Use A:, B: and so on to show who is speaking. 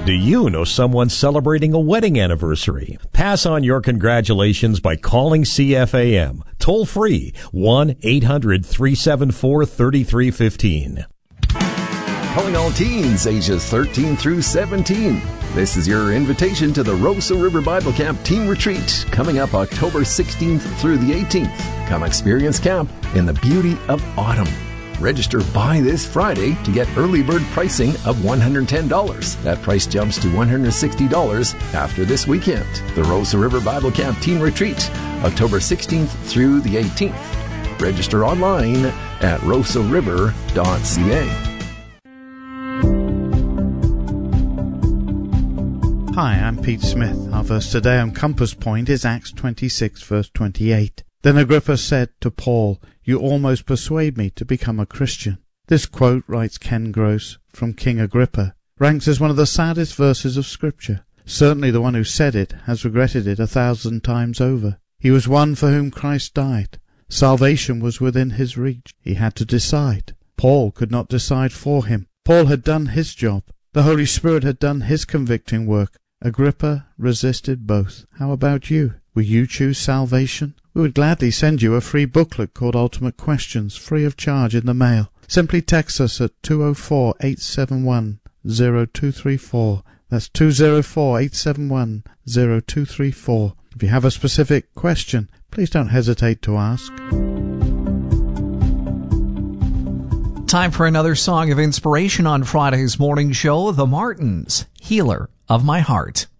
A: Do you know someone celebrating a wedding anniversary? Pass on your congratulations by calling CFAM. Toll free 1-800-374-3315.
B: Calling all teens ages 13 through 17. This is your invitation to the Roseau River Bible Camp Teen Retreat coming up October 16th through the 18th. Come experience camp in the beauty of autumn. Register by this Friday to get early bird pricing of $110. That price jumps to $160 after this weekend. The Roseau River Bible Camp Teen Retreat, October 16th through the 18th. Register online at roseauriver.ca.
C: Hi, I'm Pete Smith. Our verse today on Compass Point is Acts 26, verse 28. Then Agrippa said to Paul, "You almost persuade me to become a Christian." This quote, writes Ken Gross, from King Agrippa, ranks as one of the saddest verses of Scripture. Certainly the one who said it has regretted it 1,000 times over. He was one for whom Christ died. Salvation was within his reach. He had to decide. Paul could not decide for him. Paul had done his job. The Holy Spirit had done his convicting work. Agrippa resisted both. How about you? Will you choose salvation? We would gladly send you a free booklet called Ultimate Questions, free of charge in the mail. Simply text us at 204-871-0234. That's 204-871-0234. If you have a specific question, please don't hesitate to ask.
D: Time for another song of inspiration on Friday's morning show, The Martins, Healer of My Heart.